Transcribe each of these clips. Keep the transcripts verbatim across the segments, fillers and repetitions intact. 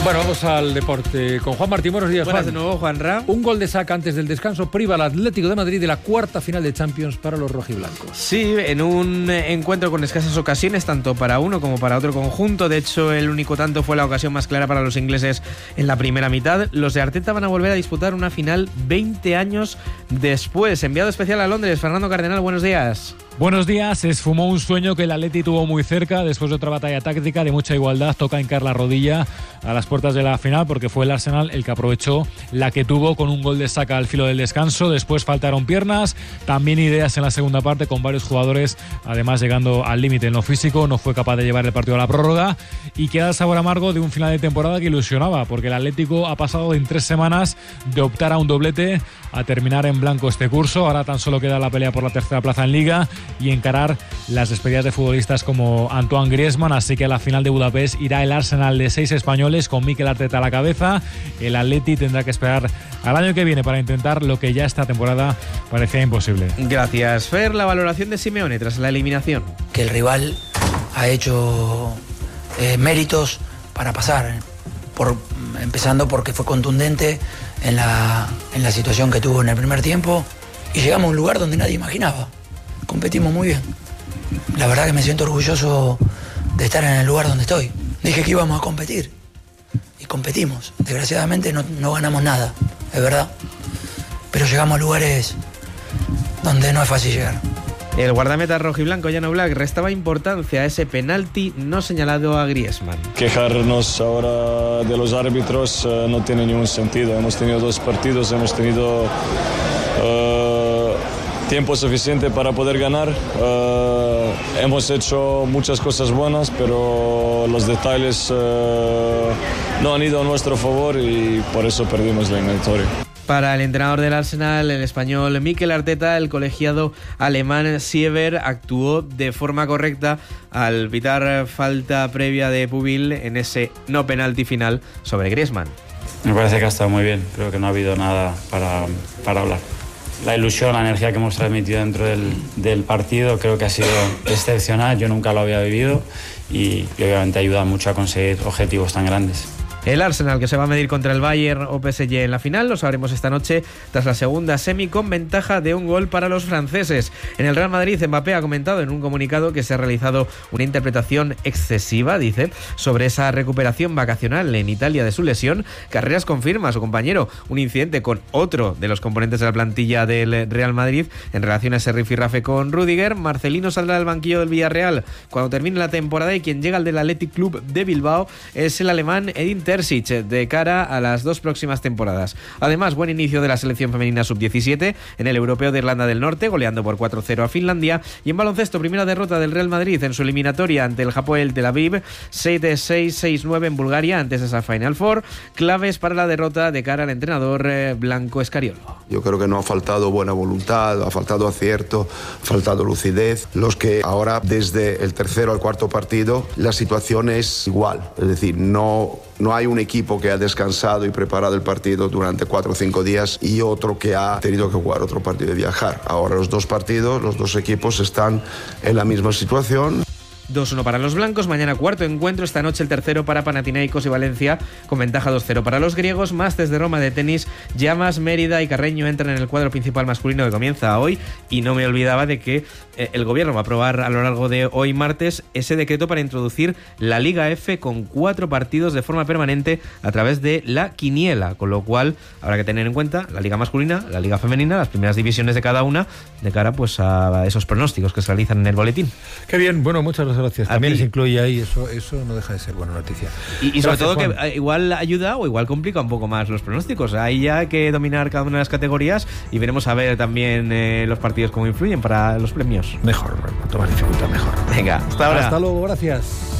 Bueno, vamos al deporte con Juan Martín. Buenos días, Buenas Juan. de nuevo, Juanra. Un gol de saca antes del descanso priva al Atlético de Madrid de la cuarta final de Champions para los rojiblancos. Sí, en un encuentro con escasas ocasiones, tanto para uno como para otro conjunto. De hecho, el único tanto fue la ocasión más clara para los ingleses en la primera mitad. Los de Arteta van a volver a disputar una final veinte años después. Enviado especial a Londres, Fernando Cardenal, buenos días. Buenos días. Se esfumó un sueño que el Atleti tuvo muy cerca después de otra batalla táctica de mucha igualdad. Toca hincar la rodilla a las puertas de la final porque fue el Arsenal el que aprovechó la que tuvo con un gol de saca al filo del descanso. Después faltaron piernas, también ideas en la segunda parte con varios jugadores además llegando al límite en lo físico. No fue capaz de llevar el partido a la prórroga y queda el sabor amargo de un final de temporada que ilusionaba porque el Atlético ha pasado en tres semanas de optar a un doblete a terminar en blanco este curso. Ahora tan solo queda la pelea por la tercera plaza en Liga y encarar las despedidas de futbolistas como Antoine Griezmann, así que a la final de Budapest irá el Arsenal de seis españoles con Mikel Arteta a la cabeza. El Atleti tendrá que esperar al año que viene para intentar lo que ya esta temporada parecía imposible. Gracias, Fer. La valoración de Simeone tras la eliminación. Que el rival ha hecho eh, méritos para pasar, por, empezando porque fue contundente en la, en la situación que tuvo en el primer tiempo y llegamos a un lugar donde nadie imaginaba. Competimos muy bien. La verdad que me siento orgulloso de estar en el lugar donde estoy. Dije que íbamos a competir y competimos. Desgraciadamente no, no ganamos nada, es verdad. Pero llegamos a lugares donde no es fácil llegar. El guardameta rojiblanco Jan Oblak restaba importancia a ese penalti no señalado a Griezmann. Quejarnos ahora de los árbitros uh, no tiene ningún sentido. Hemos tenido dos partidos, hemos tenido uh, tiempo suficiente para poder ganar. Uh, hemos hecho muchas cosas buenas, pero los detalles uh, no han ido a nuestro favor y por eso perdimos la eliminatoria. Para el entrenador del Arsenal, el español Mikel Arteta, el colegiado alemán Siever actuó de forma correcta al pitar falta previa de Pubil en ese no penalti final sobre Griezmann. Me parece que ha estado muy bien, creo que no ha habido nada para, para hablar. La ilusión, la energía que hemos transmitido dentro del, del partido creo que ha sido excepcional, yo nunca lo había vivido y, y obviamente ayuda mucho a conseguir objetivos tan grandes. El Arsenal, que se va a medir contra el Bayern o P S G en la final, lo sabremos esta noche tras la segunda semi con ventaja de un gol para los franceses. En el Real Madrid, Mbappé ha comentado en un comunicado que se ha realizado una interpretación excesiva, dice, sobre esa recuperación vacacional en Italia de su lesión. Carreras confirma a su compañero un incidente con otro de los componentes de la plantilla del Real Madrid en relación a ese rifirrafe con Rüdiger. Marcelino saldrá del banquillo del Villarreal cuando termine la temporada y quien llega al del Athletic Club de Bilbao es el alemán Edin Terzic de cara a las dos próximas temporadas. Además, buen inicio de la selección femenina sub diecisiete en el Europeo de Irlanda del Norte, goleando por cuatro cero a Finlandia. Y en baloncesto, primera derrota del Real Madrid en su eliminatoria ante el Hapoel Tel Aviv, seis seis, seis nueve en Bulgaria antes de esa Final Four. Claves para la derrota de cara al entrenador eh, Blanco Escariolo. Yo creo que no ha faltado buena voluntad, ha faltado acierto, ha faltado lucidez. Los que ahora, desde el tercero al cuarto partido, la situación es igual. Es decir, no, no hay un equipo que ha descansado y preparado el partido durante cuatro o cinco días y otro que ha tenido que jugar otro partido y viajar. Ahora los dos partidos, los dos equipos están en la misma situación. dos uno para los blancos, mañana cuarto encuentro, esta noche el tercero para Panathinaikos y Valencia, con ventaja dos cero para los griegos. Masters de Roma de tenis, Llamas, Mérida y Carreño entran en el cuadro principal masculino que comienza hoy, y no me olvidaba de que eh, el gobierno va a aprobar a lo largo de hoy martes ese decreto para introducir la Liga F con cuatro partidos de forma permanente a través de la quiniela, con lo cual habrá que tener en cuenta la Liga masculina, la Liga femenina, las primeras divisiones de cada una, de cara pues a esos pronósticos que se realizan en el boletín. Qué bien, bueno, muchas gracias. Gracias. A También ti. se incluye ahí, eso eso no deja de ser buena noticia. Y, y sobre Gracias, todo Juan. que igual ayuda o igual complica un poco más los pronósticos. Ahí ya hay que dominar cada una de las categorías y veremos a ver también eh, los partidos cómo influyen para los premios. Mejor, cuanto más dificultad mejor. Venga, hasta ahora. Hasta luego, gracias.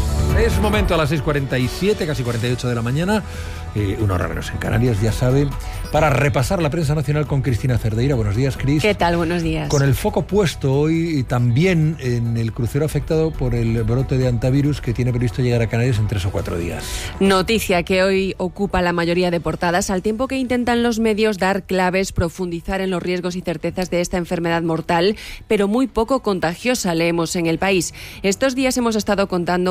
Es momento a las seis cuarenta y siete, casi cuarenta y ocho de la mañana, eh, una hora menos en Canarias, ya saben, para repasar la prensa nacional con Cristina Cerdeira. Buenos días, Cris. ¿Qué tal? Buenos días. Con el foco puesto hoy también en el crucero afectado por el brote de antivirus que tiene previsto llegar a Canarias en tres o cuatro días. Noticia que hoy ocupa la mayoría de portadas, al tiempo que intentan los medios dar claves, profundizar en los riesgos y certezas de esta enfermedad mortal, pero muy poco contagiosa, leemos en El País. Estos días hemos estado contando que es el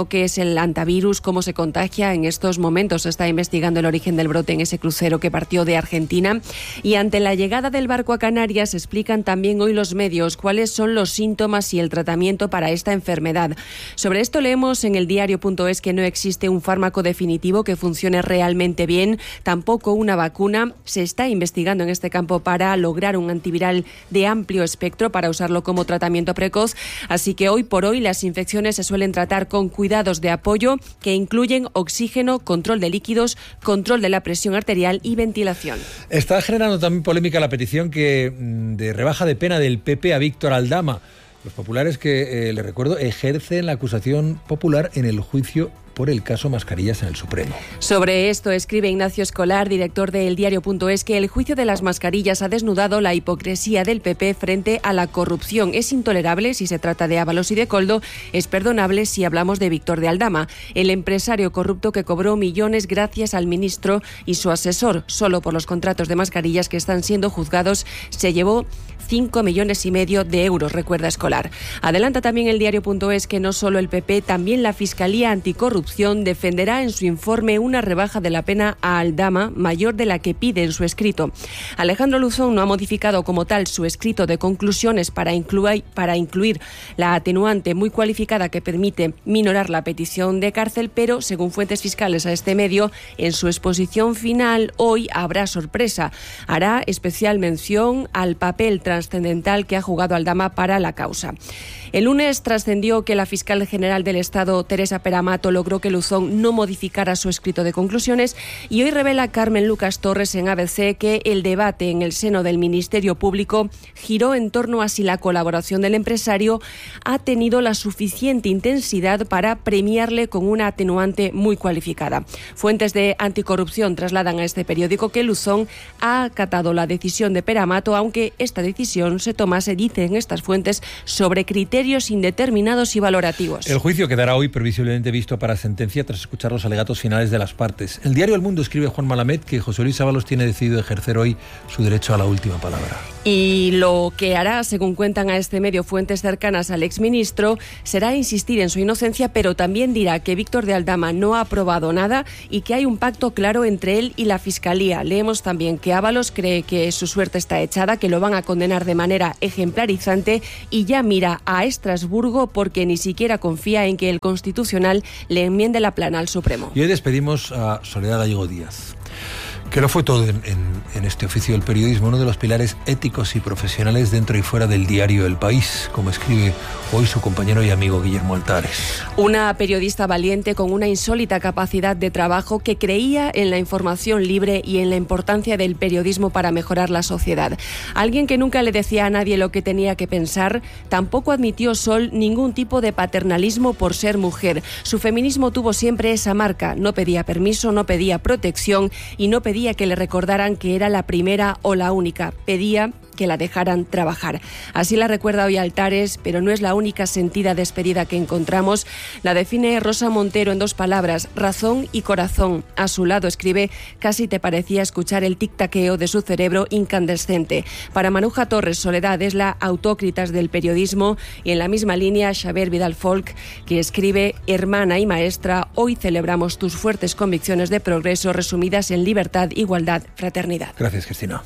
el antivirus, cómo se contagia. En estos momentos se está investigando el origen del brote en ese crucero que partió de Argentina. Y ante la llegada del barco a Canarias, explican también hoy los medios cuáles son los síntomas y el tratamiento para esta enfermedad. Sobre esto leemos en el diario punto es que no existe un fármaco definitivo que funcione realmente bien, tampoco una vacuna. Se está investigando en este campo para lograr un antiviral de amplio espectro para usarlo como tratamiento precoz. Así que hoy por hoy las infecciones se suelen tratar con cuidados de apoyo que incluyen oxígeno, control de líquidos, control de la presión arterial y ventilación. Está generando también polémica la petición que de rebaja de pena del P P a Víctor Aldama. Los populares que, eh, le recuerdo, ejercen la acusación popular en el juicio por el caso Mascarillas en el Supremo. Sobre esto escribe Ignacio Escolar, director de El Diario punto es, que el juicio de las mascarillas ha desnudado la hipocresía del P P frente a la corrupción. Es intolerable si se trata de Ábalos y de Koldo, es perdonable si hablamos de Víctor de Aldama, el empresario corrupto que cobró millones gracias al ministro y su asesor. Solo por los contratos de mascarillas que están siendo juzgados se llevó cinco millones y medio de euros, recuerda Escolar. Adelanta también El Diario punto es que no solo el P P, también la Fiscalía Anticorrupción defenderá en su informe una rebaja de la pena a Aldama mayor de la que pide en su escrito. Alejandro Luzón no ha modificado como tal su escrito de conclusiones para incluir, para incluir la atenuante muy cualificada que permite minorar la petición de cárcel, pero según fuentes fiscales a este medio, en su exposición final hoy habrá sorpresa. Hará especial mención al papel trascendental que ha jugado Aldama para la causa. El lunes trascendió que la fiscal general del Estado, Teresa Peramato, logró que Luzón no modificara su escrito de conclusiones y hoy revela Carmen Lucas Torres en A B C que el debate en el seno del Ministerio Público giró en torno a si la colaboración del empresario ha tenido la suficiente intensidad para premiarle con una atenuante muy cualificada. Fuentes de anticorrupción trasladan a este periódico que Luzón ha acatado la decisión de Peramato, aunque esta decisión se tomase, dicen estas fuentes, sobre criterios indeterminados y valorativos. El juicio quedará hoy previsiblemente visto para sentencia tras escuchar los alegatos finales de las partes. El diario El Mundo escribe Juan Malamed que José Luis Ábalos tiene decidido ejercer hoy su derecho a la última palabra. Y lo que hará, según cuentan a este medio fuentes cercanas al exministro, será insistir en su inocencia, pero también dirá que Víctor de Aldama no ha probado nada y que hay un pacto claro entre él y la Fiscalía. Leemos también que Ábalos cree que su suerte está echada, que lo van a condenar de manera ejemplarizante y ya mira a Estrasburgo porque ni siquiera confía en que el Constitucional le enmiende la plana al Supremo. Y hoy despedimos a Soledad Gallego Díaz, que lo fue todo en, en, en este oficio del periodismo, uno de los pilares éticos y profesionales dentro y fuera del diario El País, como escribe hoy su compañero y amigo Guillermo Altares. Una periodista valiente con una insólita capacidad de trabajo que creía en la información libre y en la importancia del periodismo para mejorar la sociedad. Alguien que nunca le decía a nadie lo que tenía que pensar, tampoco admitió Sol ningún tipo de paternalismo por ser mujer. Su feminismo tuvo siempre esa marca, no pedía permiso, no pedía protección y no pedía que le recordaran que era la primera o la única, pedía que la dejaran trabajar. Así la recuerda hoy Altares, pero no es la única sentida despedida que encontramos. La define Rosa Montero en dos palabras, razón y corazón. A su lado escribe, casi te parecía escuchar el tic-taqueo de su cerebro incandescente. Para Maruja Torres, Soledad es la autócritas del periodismo y en la misma línea Xavier Vidal Folk, que escribe, hermana y maestra, hoy celebramos tus fuertes convicciones de progreso resumidas en libertad, igualdad, fraternidad. Gracias, Cristina.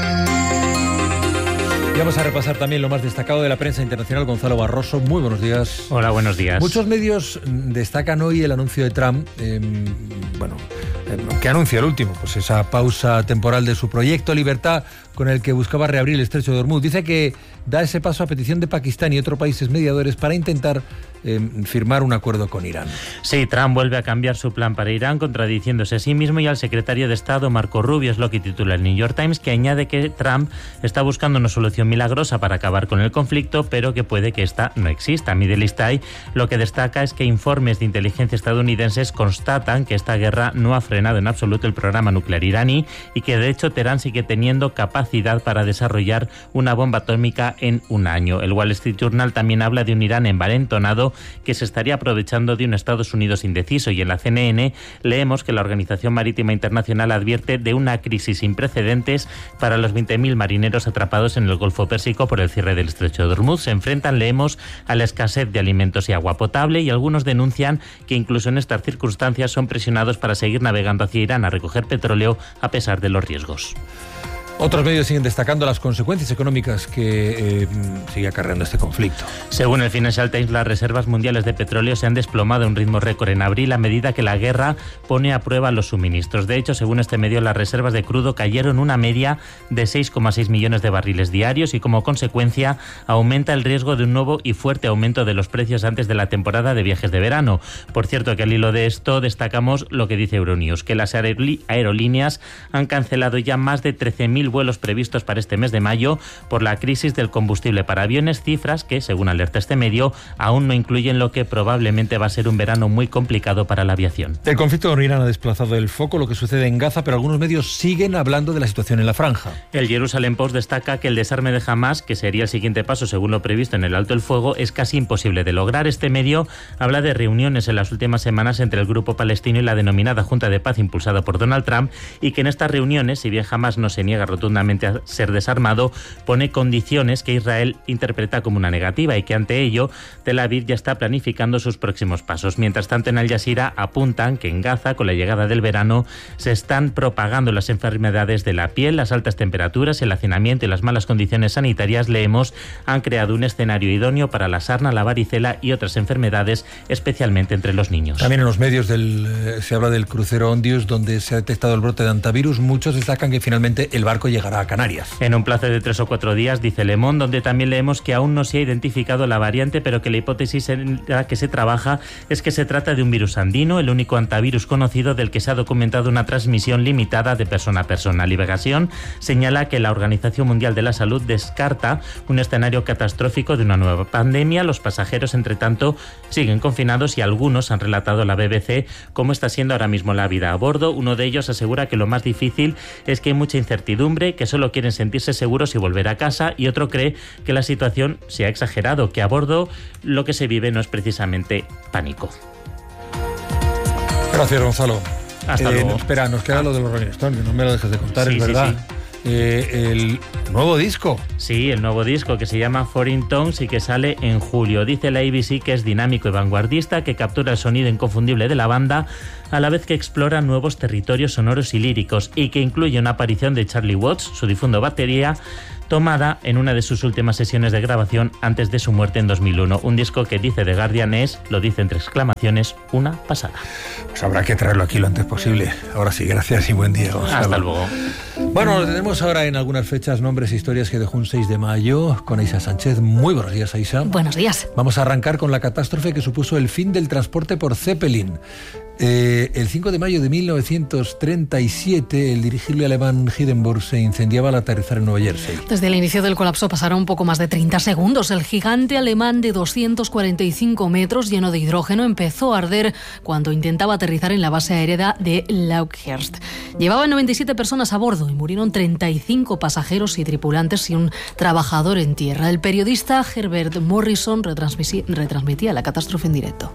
Y vamos a repasar también lo más destacado de la prensa internacional. Gonzalo Barroso, muy buenos días. Hola, buenos días. Muchos medios destacan hoy el anuncio de Trump, eh, bueno, eh, ¿qué anuncio el último? Pues esa pausa temporal de su proyecto Libertad con el que buscaba reabrir el estrecho de Hormuz. Dice que da ese paso a petición de Pakistán y otros países mediadores para intentar eh, firmar un acuerdo con Irán. Sí, Trump vuelve a cambiar su plan para Irán, contradiciéndose a sí mismo y al secretario de Estado, Marco Rubio, es lo que titula el New York Times, que añade que Trump está buscando una solución milagrosa para acabar con el conflicto, pero que puede que esta no exista. Middle East Eye lo que destaca es que informes de inteligencia estadounidenses constatan que esta guerra no ha frenado en absoluto el programa nuclear iraní y que de hecho Teherán sigue teniendo capacidad para desarrollar una bomba atómica en un año. El Wall Street Journal también habla de un Irán envalentonado que se estaría aprovechando de un Estados Unidos indeciso, y en la C N N leemos que la Organización Marítima Internacional advierte de una crisis sin precedentes para los veinte mil marineros atrapados en el Golfo Pérsico por el cierre del Estrecho de Hormuz. Se enfrentan, leemos, a la escasez de alimentos y agua potable, y algunos denuncian que incluso en estas circunstancias son presionados para seguir navegando hacia Irán a recoger petróleo a pesar de los riesgos. Otros medios siguen destacando las consecuencias económicas que eh, sigue acarreando este conflicto. Según el Financial Times, las reservas mundiales de petróleo se han desplomado a un ritmo récord en abril a medida que la guerra pone a prueba los suministros. De hecho, según este medio, las reservas de crudo cayeron una media de seis coma seis millones de barriles diarios, y como consecuencia aumenta el riesgo de un nuevo y fuerte aumento de los precios antes de la temporada de viajes de verano. Por cierto, que al hilo de esto destacamos lo que dice Euronews, que las aerolíneas han cancelado ya más de trece mil vuelos previstos para este mes de mayo por la crisis del combustible para aviones, cifras que, según alerta este medio, aún no incluyen lo que probablemente va a ser un verano muy complicado para la aviación. El conflicto con Irán ha desplazado el foco, lo que sucede en Gaza, pero algunos medios siguen hablando de la situación en la franja. El Jerusalem Post destaca que el desarme de Hamás, que sería el siguiente paso según lo previsto en el alto el fuego, es casi imposible de lograr. Este medio habla de reuniones en las últimas semanas entre el grupo palestino y la denominada Junta de Paz impulsada por Donald Trump, y que en estas reuniones, si bien Hamás no se niega rotundamente a ser desarmado, pone condiciones que Israel interpreta como una negativa, y que ante ello Tel Aviv ya está planificando sus próximos pasos. Mientras tanto, en Al Jazeera apuntan que en Gaza, con la llegada del verano, se están propagando las enfermedades de la piel, las altas temperaturas, el hacinamiento y las malas condiciones sanitarias, leemos, han creado un escenario idóneo para la sarna, la varicela y otras enfermedades, especialmente entre los niños. También en los medios del, eh, se habla del crucero Ondius, donde se ha detectado el brote de hantavirus. Muchos destacan que finalmente el barco llegará a Canarias. En un plazo de tres o cuatro días, dice Le Monde, donde también leemos que aún no se ha identificado la variante, pero que la hipótesis en la que se trabaja es que se trata de un virus andino, el único hantavirus conocido del que se ha documentado una transmisión limitada de persona a persona. Liberación señala que la Organización Mundial de la Salud descarta un escenario catastrófico de una nueva pandemia. Los pasajeros, entre tanto, siguen confinados, y algunos han relatado a la B B C cómo está siendo ahora mismo la vida a bordo. Uno de ellos asegura que lo más difícil es que hay mucha incertidumbre, que solo quieren sentirse seguros y volver a casa, y otro cree que la situación se ha exagerado, que a bordo lo que se vive no es precisamente pánico. Gracias, Gonzalo. Hasta eh, luego. No, espera, nos queda lo de los Rolling Stones, que no me lo dejes de contar, Sí, es sí, verdad. sí. Eh, el nuevo disco. Sí, el nuevo disco, que se llama Foreign Tones y que sale en julio. Dice la A B C que es dinámico y vanguardista, que captura el sonido inconfundible de la banda, a la vez que explora nuevos territorios sonoros y líricos, y que incluye una aparición de Charlie Watts, su difunto batería, tomada en una de sus últimas sesiones de grabación antes de su muerte en dos mil uno. Un disco que, dice The Guardian, es, lo dice entre exclamaciones, una pasada. Pues habrá que traerlo aquí lo antes posible. Ahora sí, gracias y buen día, Gonzalo. Hasta luego. Bueno, lo tenemos ahora en algunas fechas, nombres e historias que dejó un seis de mayo con Aisha Sánchez. Muy buenos días, Aisha. Buenos días. Vamos a arrancar con la catástrofe que supuso el fin del transporte por Zeppelin. Eh, el cinco de mayo de mil novecientos treinta y siete, el dirigible alemán Hindenburg se incendiaba al aterrizar en Nueva Jersey. Desde el inicio del colapso pasaron un poco más de treinta segundos. El gigante alemán de doscientos cuarenta y cinco metros, lleno de hidrógeno, empezó a arder cuando intentaba aterrizar en la base aérea de Lauchhorst. Llevaba noventa y siete personas a bordo y murieron treinta y cinco pasajeros y tripulantes y un trabajador en tierra. El periodista Herbert Morrison retransmitía la catástrofe en directo.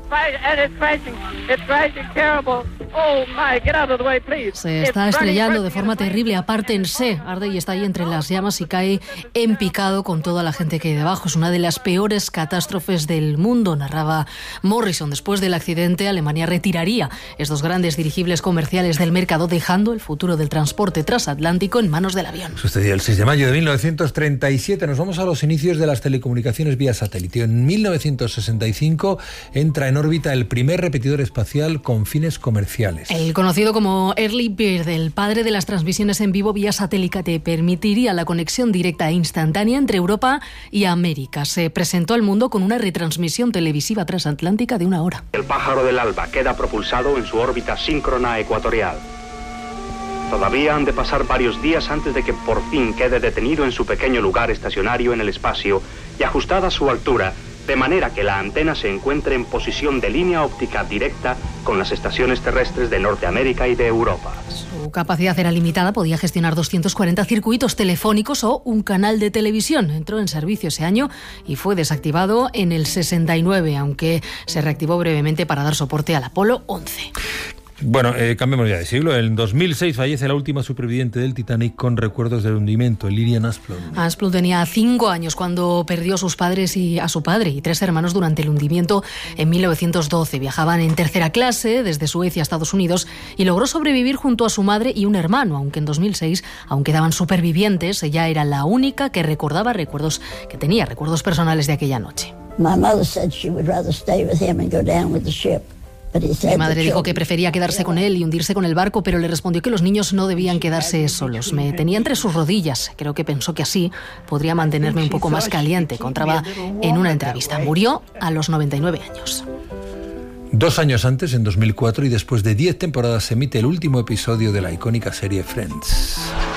Se está estrellando de forma terrible, apártense. Arde y está ahí entre las llamas y cae en picado con toda la gente que hay debajo. Es una de las peores catástrofes del mundo, narraba Morrison. Después del accidente, Alemania retiraría estos grandes dirigibles comerciales del mercado, dejando el futuro del transporte transatlántico en manos del avión. Sucedió el seis de mayo de mil novecientos treinta y siete. Nos vamos a los inicios de las telecomunicaciones vía satélite. En mil novecientos sesenta y cinco entra en órbita el primer repetidor espacial con fines comerciales. El conocido como Early Bird, el padre de las transmisiones en vivo vía satélite, permitiría la conexión directa e instantánea entre Europa y América. Se presentó al mundo con una retransmisión televisiva transatlántica de una hora. El pájaro del alba queda propulsado en su órbita síncrona ecuatorial. Todavía han de pasar varios días antes de que por fin quede detenido en su pequeño lugar estacionario en el espacio y ajustada a su altura, de manera que la antena se encuentre en posición de línea óptica directa con las estaciones terrestres de Norteamérica y de Europa. Su Su capacidad era limitada, podía gestionar doscientos cuarenta circuitos telefónicos o un canal de televisión. Entró en servicio ese año y fue desactivado en el sesenta y nueve, aunque se reactivó brevemente para dar soporte al Apolo once. Bueno, eh, cambiemos ya de siglo. En dos mil seis fallece la última superviviente del Titanic con recuerdos del hundimiento, Lilian Asplund. Asplund tenía cinco años cuando perdió a sus padres y a su padre y tres hermanos durante el hundimiento en mil novecientos doce. Viajaban en tercera clase desde Suecia a Estados Unidos y logró sobrevivir junto a su madre y un hermano, aunque en dos mil seis, aún quedaban supervivientes, ella era la única que recordaba recuerdos, que tenía recuerdos personales de aquella noche. My mother said she would rather stay with him and go down with the ship. Mi madre dijo que prefería quedarse con él y hundirse con el barco, pero le respondió que los niños no debían quedarse solos. Me tenía entre sus rodillas. Creo que pensó que así podría mantenerme un poco más caliente, contaba en una entrevista. Murió a los noventa y nueve años. Dos años antes, en dos mil cuatro, y después de diez temporadas, se emite el último episodio de la icónica serie Friends.